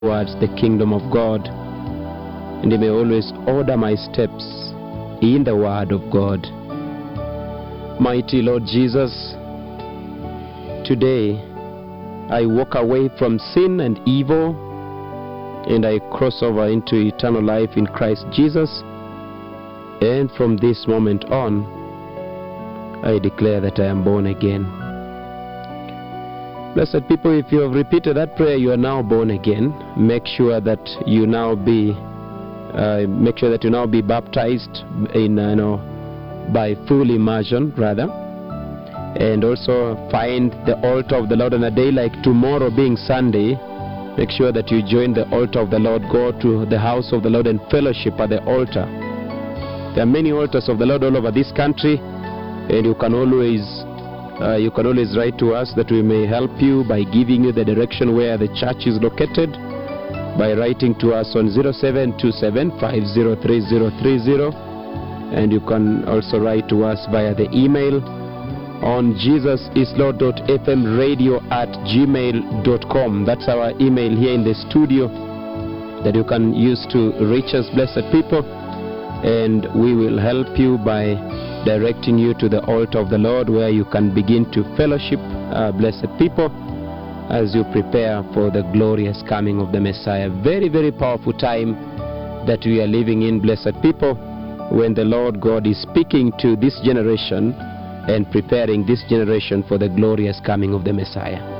towards the kingdom of God, and He may always order my steps in the word of God. Mighty Lord Jesus, today I walk away from sin and evil, and I cross over into eternal life in Christ Jesus. And from this moment on, I declare that I am born again. Blessed people, if you have repeated that prayer, you are now born again. Make sure that you now be baptized in by full immersion, rather. And also find the altar of the Lord on a day like tomorrow, being Sunday. Make sure that you join the altar of the Lord. Go to the house of the Lord and fellowship at the altar. There are many altars of the Lord all over this country, and you can always write to us that we may help you by giving you the direction where the church is located, by writing to us on 0727503030, and you can also write to us via the email on jesusislord.fmradio@gmail.com. That's our email here in the studio that you can use to reach us, blessed people, and we will help you by directing you to the altar of the Lord, where you can begin to fellowship, blessed people, as you prepare for the glorious coming of the Messiah. Very, very powerful time that we are living in, blessed people, when the Lord God is speaking to this generation and preparing this generation for the glorious coming of the Messiah.